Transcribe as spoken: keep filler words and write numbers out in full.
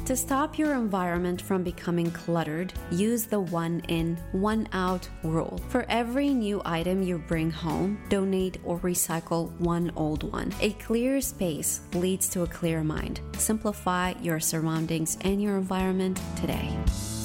To stop your environment from becoming cluttered, use the one in, one out rule. For every new item you bring home, donate or recycle one old one. A clear space leads to a clear mind. Simplify your surroundings and your environment today.